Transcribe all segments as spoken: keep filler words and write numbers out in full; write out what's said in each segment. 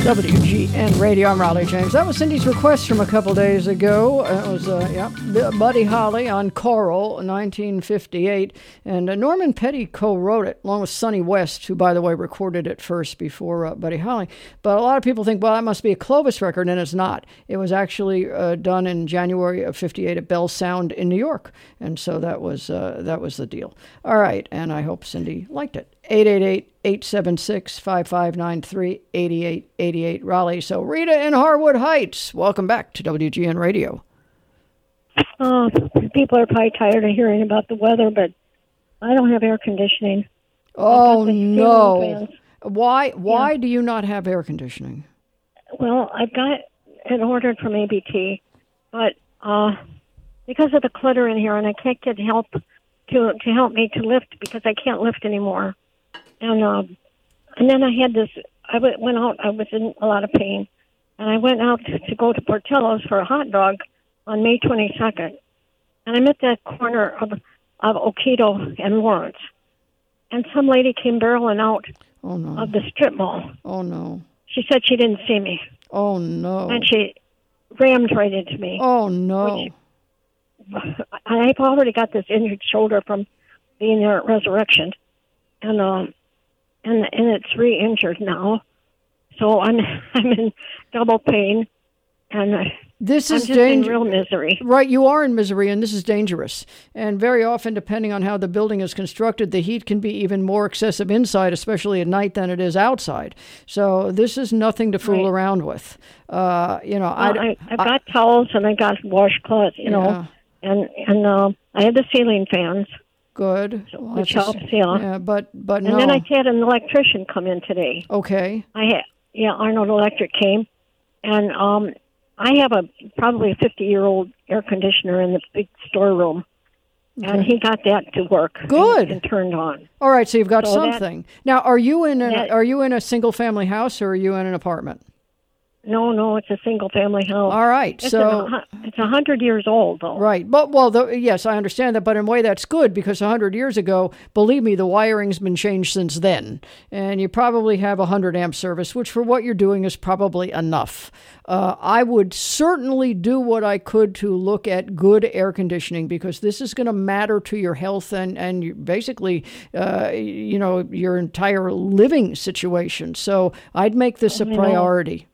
W G N Radio, I'm Raleigh James. That was Cindy's request from a couple days ago. It was, uh, yeah, Buddy Holly on Coral, nineteen fifty-eight. And uh, Norman Petty co-wrote it, along with Sonny West, who, by the way, recorded it first before uh, Buddy Holly. But a lot of people think, well, that must be a Clovis record, and it's not. It was actually uh, done in January of fifty-eight at Bell Sound in New York. And so that was, uh, that was the deal. All right, and I hope Cindy liked it. eight eight eight, eight seven six, five five nine three, eight eight eight eight Raleigh. So Rita in Harwood Heights, welcome back to W G N Radio. Uh, people are probably tired of hearing about the weather, but I don't have air conditioning. Oh, no. Fans. Why Why Yeah. do you not have air conditioning? Well, I've got it ordered from A B T, but uh, because of the clutter in here, and I can't get help to to help me to lift because I can't lift anymore. And um, and then I had this. I w- went out. I was in a lot of pain, and I went out to, to go to Portillo's for a hot dog on May twenty-second. And I'm at that corner of of Oquito and Lawrence, and some lady came barreling out Oh, no. of the strip mall. Oh, no. She said she didn't see me, Oh, no. and she rammed right into me. Oh, no. Which- I've already got this injured shoulder from being there at Resurrection, and um, and and it's re-injured now, so I'm I'm in double pain, and I, This I'm is just in dangerous. real misery. Right, you are in misery, and this is dangerous. And very often, depending on how the building is constructed, the heat can be even more excessive inside, especially at night, than it is outside. So this is nothing to fool Right. around with. Uh, you know, Well, I, I, I've got towels and I got washcloths, you Yeah. know, and and uh, I have the ceiling fans, good. Well, which that's a- helps, yeah. Yeah, but but And no. then I had an electrician come in today. Okay. I had, yeah, Arnold Electric came, and um, I have a probably a fifty-year-old air conditioner in the big storeroom, and Okay. he got that to work. Good. And, and turned on. All right, so you've got So that- something. Now, are you in a, that- are you in a single family house or are you in an apartment? No, no, it's a single-family house. All right, It's so a, it's a hundred years old, though. right, but well, the, yes, I understand that, but in a way that's good because a hundred years ago, believe me, the wiring's been changed since then, and you probably have a hundred amp service, which for what you're doing is probably enough. Uh, I would certainly do what I could to look at good air conditioning because this is going to matter to your health and and you, basically, uh, you know, your entire living situation. So I'd make this a I know. priority.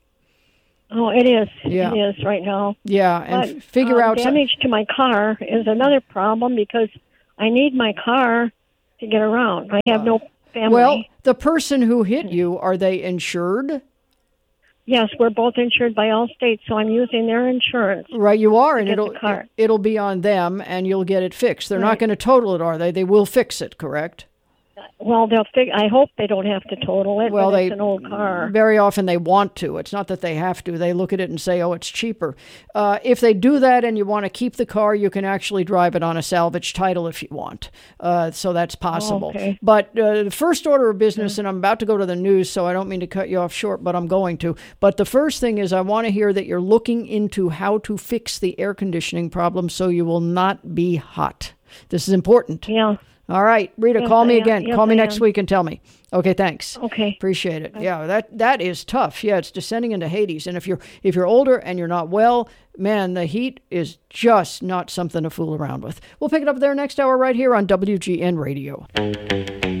Oh, it is. Yeah. It is right now. Yeah, and But, f- figure um, out. some- damage to my car is another problem because I need my car to get around. I have no family. Well, the person who hit you, are they insured? Yes, we're both insured by Allstate, so I'm using their insurance. Right, you are, and get the it'll car. it'll be on them, and you'll get it fixed. They're not Right. going to total it, are they? They will fix it, correct? Well, they'll fig- I hope they don't have to total it, Well, but they it's an old car. very often they want to. It's not that they have to. They look at it and say, "Oh, it's cheaper." Uh, if they do that, and you want to keep the car, you can actually drive it on a salvage title if you want. Uh, so that's possible. Okay. But uh, the first order of business, and I'm about to go to the news, so I don't mean to cut you off short, but I'm going to. But the first thing is, I want to hear that you're looking into how to fix the air conditioning problem so you will not be hot. This is important. Yeah. All right, Rita, Yes, call me I am. again. Yes, call me I next am. week and tell me. Okay, thanks. Okay. Appreciate it. Yeah, that that is tough. Yeah, it's descending into Hades. And if you're if you're older and you're not well, man, the heat is just not something to fool around with. We'll pick it up there next hour right here on W G N Radio.